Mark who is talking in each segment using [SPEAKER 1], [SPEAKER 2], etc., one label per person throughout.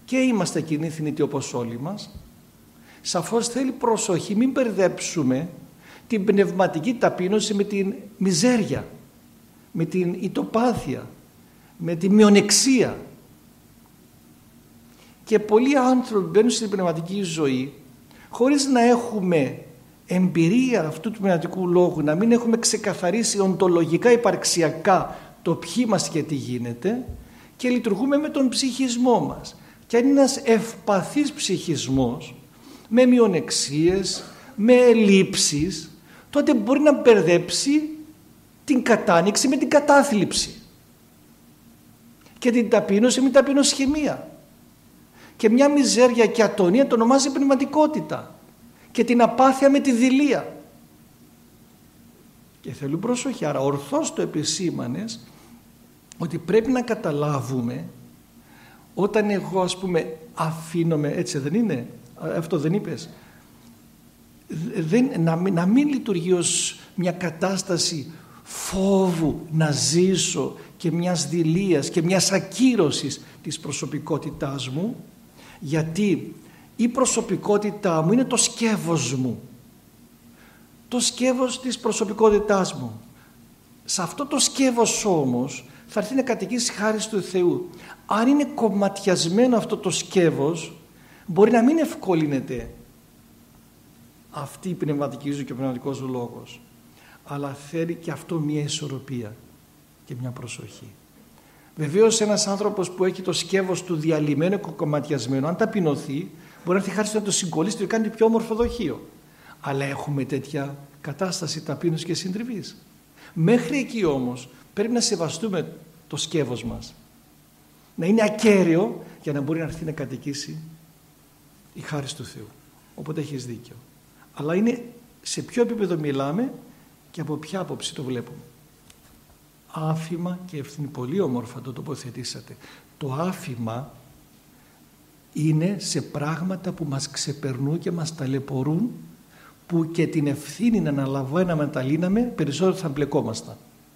[SPEAKER 1] και είμαστε κοινοί θνητοί όπως όλοι μας. Σαφώς θέλει προσοχή, μην μπερδέψουμε την πνευματική ταπείνωση με την μιζέρια, με την ητοπάθεια, με τη μειονεξία. Και πολλοί άνθρωποι μπαίνουν στην πνευματική ζωή χωρίς να έχουμε εμπειρία αυτού του πνευματικού λόγου, να μην έχουμε ξεκαθαρίσει οντολογικά, υπαρξιακά το ποιοι είμαστε και τι γίνεται, και λειτουργούμε με τον ψυχισμό μας. Και αν είναι ένας ευπαθής ψυχισμός, με μειονεξίες, με ελλείψεις, τότε μπορεί να μπερδέψει την κατάνοιξη με την κατάθλιψη και την ταπείνωση με την ταπεινοσχημία, και μια μιζέρια και ατονία το ονομάζει πνευματικότητα, και την απάθεια με τη δειλία. Και θέλουν προσοχή. Άρα ορθώς το επισήμανες ότι πρέπει να καταλάβουμε, όταν εγώ ας πούμε αφήνομαι, έτσι δεν είναι, αυτό δεν είπες, να μην λειτουργεί ως μια κατάσταση φόβου να ζήσω και μιας δειλίας και μιας ακύρωσης της προσωπικότητάς μου, γιατί η προσωπικότητά μου είναι το σκεύος μου, το σκεύος της προσωπικότητάς μου. Σε αυτό το σκεύος όμως θα έρθει να κατοικήσει χάρη του Θεού. Αν είναι κομματιασμένο αυτό το σκεύος, μπορεί να μην ευκολύνεται αυτή η πνευματική ζωή και ο πνευματικός λόγος, αλλά θέλει και αυτό μια ισορροπία και μια προσοχή. Βεβαίως ένας άνθρωπος που έχει το σκεύος του διαλυμένο και κομματιασμένο, αν ταπεινωθεί, μπορεί να έρθει χάρη του να το συγκολλήσει και να κάνει πιο όμορφο δοχείο. Αλλά έχουμε τέτοια κατάσταση ταπείνωσης και συντριβής. Μέχρι εκεί όμως πρέπει να σεβαστούμε το σκεύος μας, να είναι ακέραιο για να μπορεί να έρθει να κατοικήσει η χάρη του Θεού. Οπότε έχεις δίκιο. Αλλά είναι σε ποιο επίπεδο μιλάμε και από ποια άποψη το βλέπουμε. Άφημα και ευθύνη. Πολύ όμορφα το τοποθετήσατε. Το άφημα είναι σε πράγματα που μας ξεπερνούν και μας ταλαιπωρούν, που και την ευθύνη να αναλαμβάναμε να τα λύναμε, περισσότερο θα μπλεκόμασταν.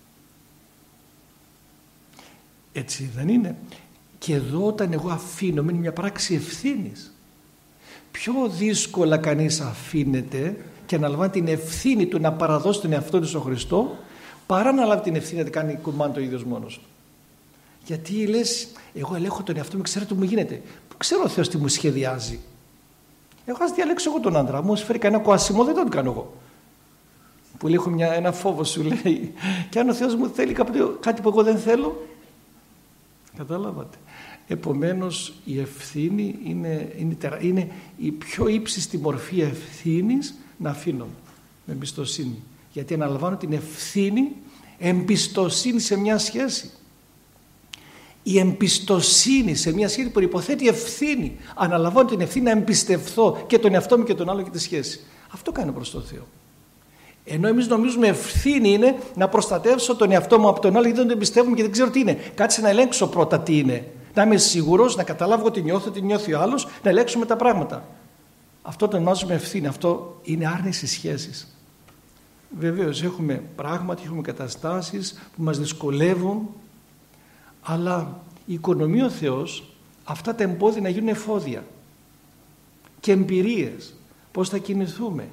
[SPEAKER 1] Έτσι δεν είναι? Και εδώ όταν εγώ αφήνω, είναι μια πράξη ευθύνης. Πιο δύσκολα κανείς αφήνεται και αναλαμβάνει την ευθύνη του να παραδώσει τον εαυτό του στον Χριστό, παρά να λάβει την ευθύνη να κάνει κομμάτι ο ίδιος μόνος του. Γιατί λες, εγώ ελέγχω τον εαυτό μου, ξέρω τι μου γίνεται. Πού ξέρω ο Θεός τι μου σχεδιάζει? Εγώ ας διαλέξω εγώ τον άντρα μου, φέρει κανένα κοάσιμο, δεν τον κάνω εγώ. Που λέει, έχω ένα φόβο, σου λέει, και αν ο Θεός μου θέλει κάτι που εγώ δεν θέλω. Καταλάβατε? Επομένως η ευθύνη είναι η πιο ύψιστη μορφή ευθύνης, να αφήνω με εμπιστοσύνη. Γιατί αναλαμβάνω την ευθύνη, εμπιστοσύνη σε μια σχέση. Η εμπιστοσύνη σε μια σχέση προϋποθέτει ευθύνη. Αναλαμβάνω την ευθύνη να εμπιστευθώ και τον εαυτό μου και τον άλλο και τη σχέση. Αυτό κάνω προς τον Θεό. Ενώ εμείς νομίζουμε ευθύνη είναι να προστατεύσω τον εαυτό μου από τον άλλο, γιατί δεν τον εμπιστεύομαι και δεν ξέρω τι είναι. Κάτσε να ελέγξω πρώτα τι είναι. Να είμαι σίγουρος, να καταλάβω τι νιώθω, τι νιώθει ο άλλος, να ελέγξουμε τα πράγματα. Αυτό το ονομάζουμε ευθύνη. Αυτό είναι άρνηση σχέσης. Βεβαίως έχουμε πράγματι, έχουμε καταστάσεις που μας δυσκολεύουν, αλλά οικονομεί ο Θεός αυτά τα εμπόδια να γίνουν εφόδια και εμπειρίες. Πώς θα κινηθούμε.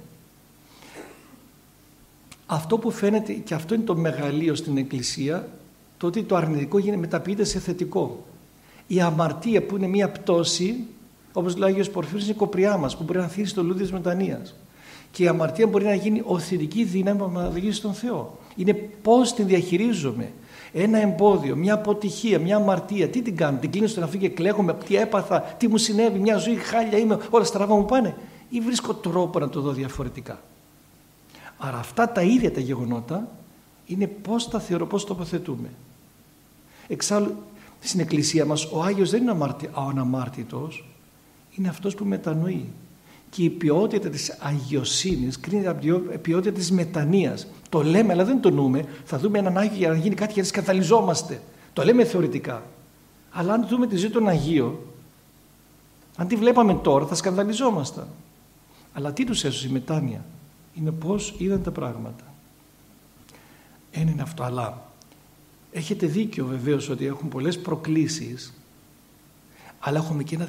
[SPEAKER 1] Αυτό που φαίνεται, και αυτό είναι το μεγαλείο στην Εκκλησία, το ότι το αρνητικό μεταποιείται σε θετικό. Η αμαρτία που είναι μια πτώση, όπως λέει ο Άγιος Πορφύριος, είναι η κοπριά μας που μπορεί να θύσει το λούδι της μετανοίας. Και η αμαρτία μπορεί να γίνει οθητική δύναμη που μας οδηγήσει στον Θεό. Είναι πώς την διαχειρίζομαι. Ένα εμπόδιο, μια αποτυχία, μια αμαρτία, τι την κάνω? Την κλείνω στον εαυτό και κλαίγομαι, τι έπαθα, τι μου συνέβη, μια ζωή χάλια είμαι, όλα στραβά μου πάνε? Ή βρίσκω τρόπο να το δω διαφορετικά? Άρα αυτά τα ίδια τα γεγονότα είναι πώς τα θεωρώ, πώς τοποθετούμε. Εξάλλου στην Εκκλησία μας ο Άγιος δεν είναι αναμάρτητος, είναι αυτός που μετανοεί. Και η ποιότητα της αγιοσύνης κρίνεται από την ποιότητα της μετανοίας. Το λέμε αλλά δεν το νοούμε. Θα δούμε έναν Άγιο για να γίνει κάτι και να σκανδαλιζόμαστε. Το λέμε θεωρητικά. Αλλά αν δούμε τη ζωή των Αγίων, αν τη βλέπαμε τώρα θα σκανδαλιζόμασταν. Αλλά τι τους έσωσε η μετάνοια? Είναι πώς είδαν τα πράγματα. Ένα είναι αυτό. Αλλά έχετε δίκιο βεβαίως ότι έχουν πολλές προκλήσεις, αλλά έχουμε και ένα